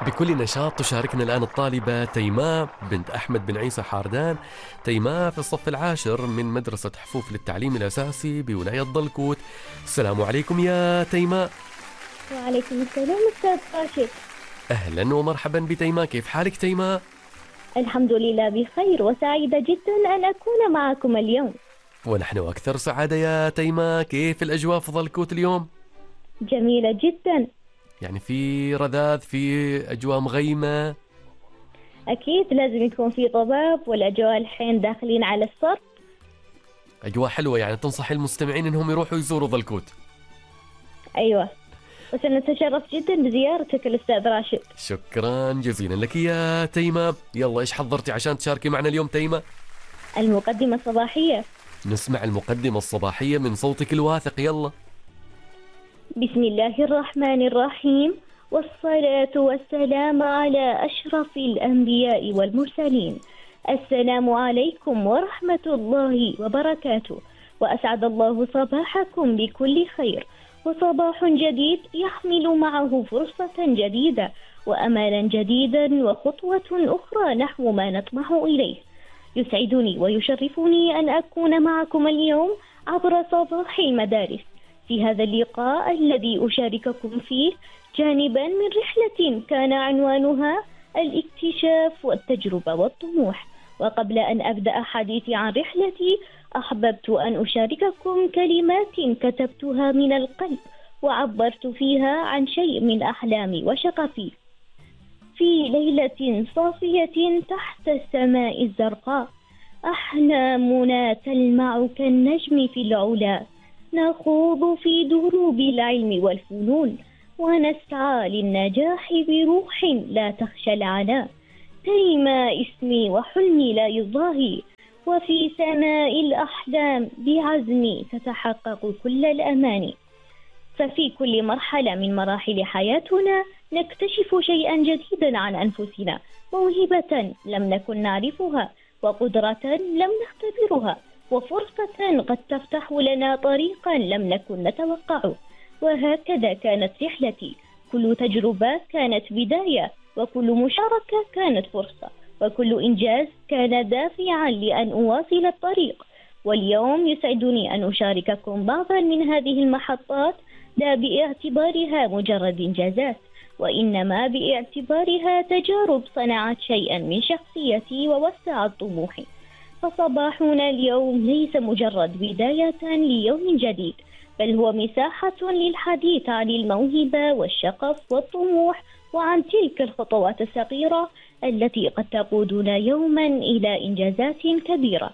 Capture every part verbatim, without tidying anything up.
بكل نشاط تشاركنا الآن الطالبة تيماء بنت أحمد بن عيسى حاردان. تيماء في الصف العاشر من مدرسة حفوف للتعليم الأساسي بولاية ضلكوت. السلام عليكم يا تيماء. وعليكم السلام أستاذ راشد. أهلا ومرحبا بتيماء، كيف حالك تيماء؟ الحمد لله بخير وسعيدة جدا أن أكون معكم اليوم. ونحن أكثر سعادة يا تيماء. كيف الأجواء في ضلكوت اليوم؟ جميلة جدا. يعني في رذاذ، في أجواء مغيمة؟ أكيد لازم يكون في ضباب، والأجواء الحين داخلين على الصرف. أجواء حلوة، يعني تنصح المستمعين أنهم يروحوا يزوروا ضلكوت. أيوة، وسنتشرف جدا بزيارتك الأستاذ راشد. شكرا جزيلا لك يا تيماء. يلا إيش حضرتي عشان تشاركي معنا اليوم تيماء؟ المقدمة الصباحية. نسمع المقدمة الصباحية من صوتك الواثق، يلا. بسم الله الرحمن الرحيم، والصلاة والسلام على أشرف الأنبياء والمرسلين. السلام عليكم ورحمة الله وبركاته، وأسعد الله صباحكم بكل خير، وصباح جديد يحمل معه فرصة جديدة وأمالا جديدا وخطوة أخرى نحو ما نطمح إليه. يسعدني ويشرفني أن أكون معكم اليوم عبر صباح المدارس في هذا اللقاء الذي أشارككم فيه جانبا من رحلة كان عنوانها الاكتشاف والتجربة والطموح. وقبل أن أبدأ حديثي عن رحلتي، أحببت أن أشارككم كلمات كتبتها من القلب وعبرت فيها عن شيء من أحلامي وشغفي. في ليلة صافية تحت السماء الزرقاء، أحلامنا تلمع كالنجم في العلا، نخوض في دروب العلم والفنون، ونسعى للنجاح بروح لا تخشى العناء. تيماء اسمي وحلمي لا يضاهي، وفي سماء الأحلام بعزمي تتحقق كل الأماني. ففي كل مرحلة من مراحل حياتنا نكتشف شيئا جديدا عن أنفسنا، موهبة لم نكن نعرفها، وقدرة لم نختبرها، وفرصة قد تفتح لنا طريقا لم نكن نتوقعه. وهكذا كانت رحلتي، كل تجربة كانت بداية، وكل مشاركة كانت فرصة، وكل إنجاز كان دافعا لأن أواصل الطريق. واليوم يسعدني أن أشارككم بعضا من هذه المحطات، لا باعتبارها مجرد إنجازات، وإنما باعتبارها تجارب صنعت شيئا من شخصيتي ووسعت طموحي. فصباحنا اليوم ليس مجرد بداية ليوم جديد، بل هو مساحة للحديث عن الموهبة والشغف والطموح، وعن تلك الخطوات الصغيرة التي قد تقودنا يوما إلى إنجازات كبيرة.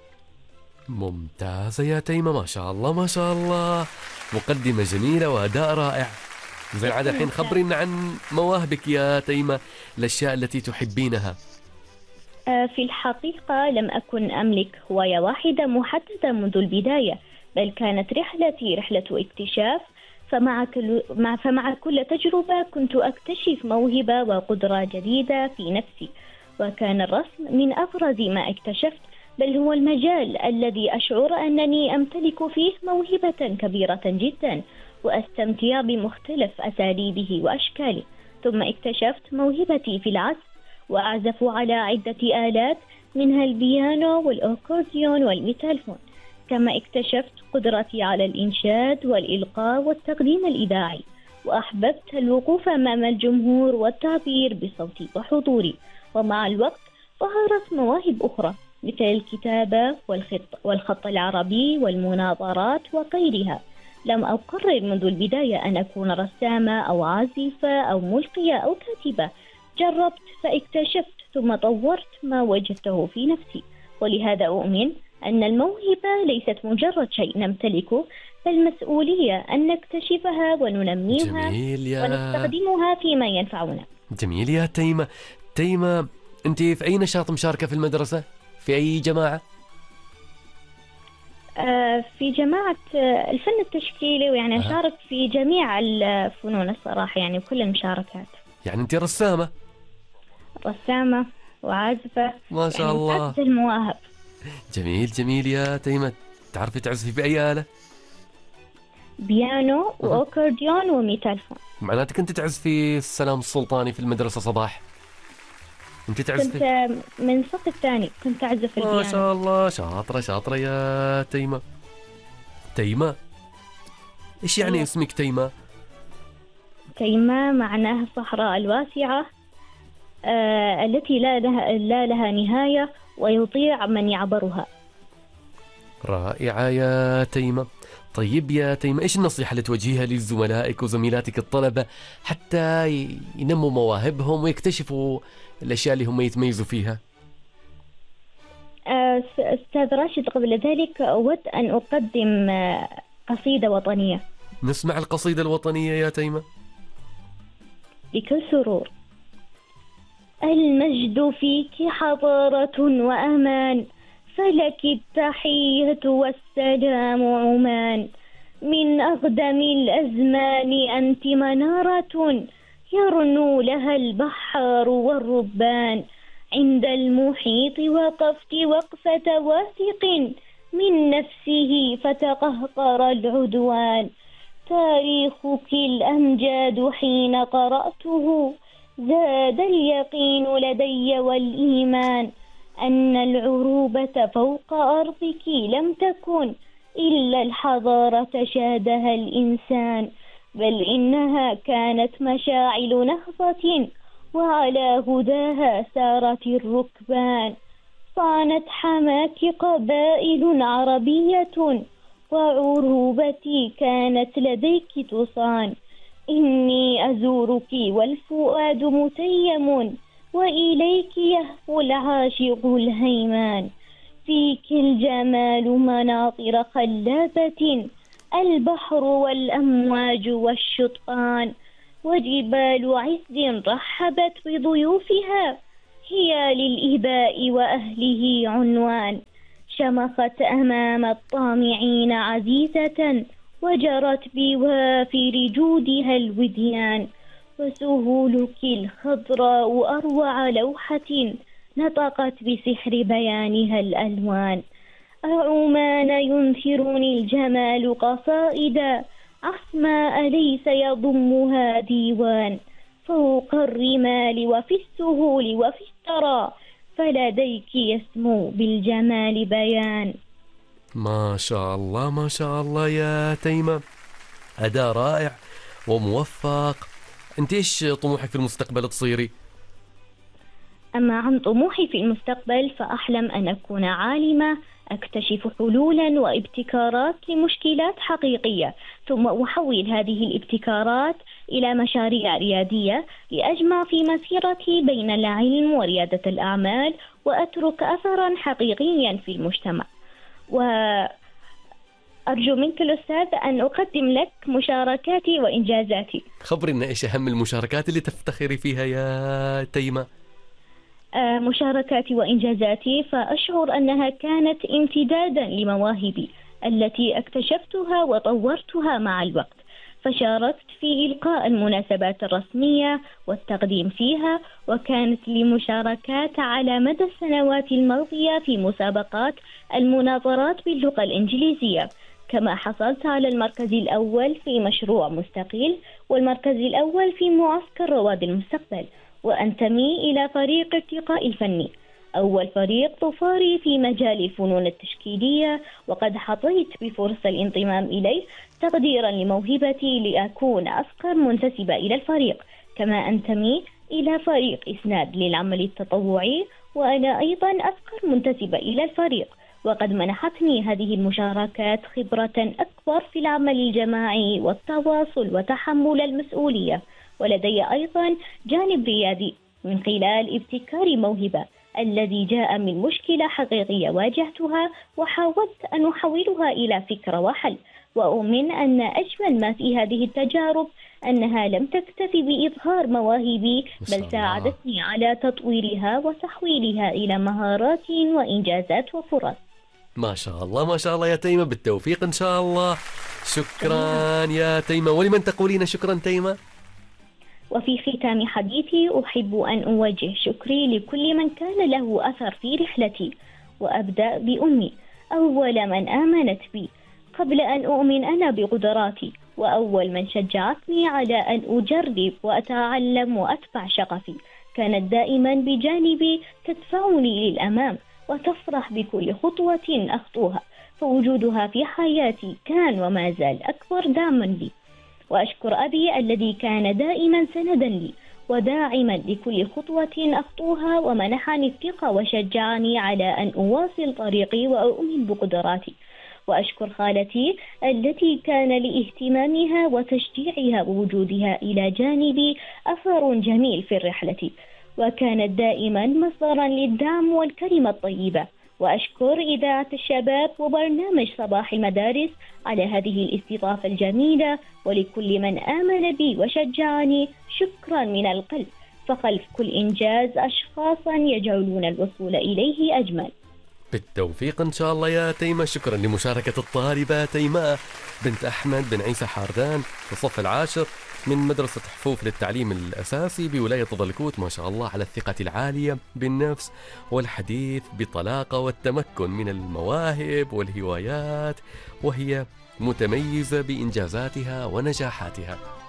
ممتازة يا تيمة، ما شاء الله ما شاء الله، مقدمة جميلة وأداء رائع. زين، عاد الحين خبرينا عن مواهبك يا تيمة، الأشياء التي تحبينها. في الحقيقة لم أكن أملك هواية واحدة محددة منذ البداية، بل كانت رحلتي رحلة اكتشاف. فمع كل, مع فمع كل تجربة كنت أكتشف موهبة وقدرة جديدة في نفسي، وكان الرسم من أبرز ما اكتشفت، بل هو المجال الذي أشعر أنني أمتلك فيه موهبة كبيرة جدا، وأستمتع بمختلف أساليبه وأشكاله. ثم اكتشفت موهبتي في العزف، وأعزف على عدة آلات منها البيانو والأكورديون والميتالفون. كما اكتشفت قدرتي على الإنشاد والإلقاء والتقديم الإذاعي، وأحببت الوقوف أمام الجمهور والتعبير بصوتي وحضوري. ومع الوقت ظهرت مواهب أخرى مثل الكتابة والخط, والخط العربي والمناظرات وغيرها. لم أقرر منذ البداية أن أكون رسامة أو عازفة أو ملقية أو كاتبة، جربت فاكتشفت ثم طورت ما وجدته في نفسي. ولهذا أؤمن أن الموهبة ليست مجرد شيء نمتلكه، بل مسؤولية أن نكتشفها وننميها ونستخدمها فيما ينفعنا. جميل يا تيمة. تيمة، أنت في أي نشاط مشاركة في المدرسة؟ في أي جماعة؟ آه في جماعة الفن التشكيلي، ويعني أشارك أه. في جميع الفنون الصراحة، يعني كل المشاركات. يعني أنت رسامة؟ رسامة وعازفة، ما شاء يعني الله، المواهب. جميل جميل يا تيمة. تعرفي تعزفي بأي آلة؟ بيانو وأكورديون وميتالفون. معناتك أنت تعزفي السلام السلطاني في المدرسة صباح؟ أنت تعزفي؟ كنت من الصف الثاني كنت أعزف البيانو. ما شاء الله، شاطرة شاطرة يا تيمة. تيمة، إيش يعني اسمك تيمة؟ تيمة معناها الصحراء الواسعة آه التي لا لها, لا لها نهاية ويطيع من يعبرها. رائعة يا تيمة. طيب يا تيمة، إيش النصيحة اللي توجهيها لزملائك وزميلاتك الطلبة حتى ينموا مواهبهم ويكتشفوا الأشياء اللي هم يتميزوا فيها؟ أستاذ راشد، قبل ذلك أود أن أقدم قصيدة وطنية. نسمع القصيدة الوطنية يا تيمة. بكل سرور. المجد فيك حضارة وأمان، فلك التحية والسلام عمان. من أقدم الأزمان أنت منارة، يرنو لها البحار والربان. عند المحيط وقفت وقفة واثق من نفسه فتقهقر العدوان. تاريخك الأمجاد حين قرأته، زاد اليقين لدي والإيمان. أن العروبة فوق أرضك لم تكن إلا الحضارة شادها الإنسان، بل إنها كانت مشاعل نهضة وعلى هداها سارت الركبان. صانت حماك قبائل عربية وعروبتي كانت لديك تصان. إني أزورك والفؤاد متيم وإليك يهفو العاشق الهيمان. فيك الجمال مناطر خلابة، البحر والأمواج والشطآن. وجبال عز رحبت بضيوفها، هي للإباء وأهله عنوان. شمخت أمام الطامعين عزيزة، وجرت بوافر جودها الوديان. وسهولك الخضراء أروع لوحة، نطقت بسحر بيانها الألوان. أعمان ينثرني الجمال قصائدا، عصماء ليس يضمها ديوان. فوق الرمال وفي السهول وفي الثرى، فلديك يسمو بالجمال بيان. ما شاء الله ما شاء الله يا تيمة، أداء رائع وموفق. أنت إيش طموحك في المستقبل تصيري؟ أما عن طموحي في المستقبل فأحلم أن أكون عالمة، أكتشف حلولا وابتكارات لمشكلات حقيقية، ثم أحول هذه الابتكارات إلى مشاريع ريادية لأجمع في مسيرتي بين العلم وريادة الأعمال، وأترك أثرا حقيقيا في المجتمع. وأرجو منك الأستاذ أن أقدم لك مشاركاتي وإنجازاتي. خبرنا إيش أهم المشاركات اللي تفتخري فيها يا تيمة؟ مشاركاتي وإنجازاتي فأشعر أنها كانت امتدادا لمواهبي التي اكتشفتها وطورتها مع الوقت. فشاركت في إلقاء المناسبات الرسمية والتقديم فيها، وكانت لي مشاركات على مدى السنوات الماضية في مسابقات المناظرات باللغة الإنجليزية. كما حصلت على المركز الأول في مشروع مستقل، والمركز الأول في معسكر رواد المستقبل. وأنتمي إلى فريق ارتقاء الفني، أول فريق طفاري في مجال الفنون التشكيلية، وقد حظيت بفرصة الانضمام إليه تقديرا لموهبتي لأكون أفقر منتسبة إلى الفريق. كما أنتمي إلى فريق إسناد للعمل التطوعي، وأنا أيضا أفقر منتسبة إلى الفريق، وقد منحتني هذه المشاركات خبرة أكبر في العمل الجماعي والتواصل وتحمل المسؤولية. ولدي أيضا جانب ريادي من خلال ابتكار موهبة الذي جاء من مشكلة حقيقية واجهتها، وحاولت أن أحولها إلى فكرة وحل. وأؤمن أن أجمل ما في هذه التجارب أنها لم تكتفي بإظهار مواهبي، بل ساعدتني على تطويرها وتحويلها إلى مهارات وإنجازات وفرص. ما شاء الله ما شاء الله يا تيمة، بالتوفيق إن شاء الله. شكرا يا تيمة. ولمن تقولين شكرا تيمة؟ وفي ختام حديثي أحب أن أوجه شكري لكل من كان له أثر في رحلتي، وأبدأ بأمي أول من آمنت بي. قبل أن أؤمن أنا بقدراتي، وأول من شجعتني على أن أجرب وأتعلم وأتبع شغفي. كانت دائما بجانبي تدفعني للأمام وتفرح بكل خطوة أخطوها، فوجودها في حياتي كان وما زال أكبر دعما لي. وأشكر أبي الذي كان دائما سندا لي وداعما لكل خطوة أخطوها، ومنحني الثقة وشجعني على أن أواصل طريقي وأؤمن بقدراتي. وأشكر خالتي التي كان لاهتمامها وتشجيعها ووجودها إلى جانبي أثر جميل في الرحلة، وكانت دائما مصدرا للدعم والكلمة الطيبة. وأشكر إذاعة الشباب وبرنامج صباح المدارس على هذه الاستضافة الجميلة، ولكل من آمن بي وشجعني شكرا من القلب. فخلف كل إنجاز أشخاصا يجعلون الوصول إليه أجمل. بالتوفيق إن شاء الله يا تيمة. شكرا لمشاركة الطالبة تيماء بنت أحمد بن عيسى حاردان في الصف العاشر من مدرسة حفوف للتعليم الأساسي بولاية ضلكوت. ما شاء الله على الثقة العالية بالنفس والحديث بطلاقة والتمكن من المواهب والهوايات، وهي متميزة بإنجازاتها ونجاحاتها.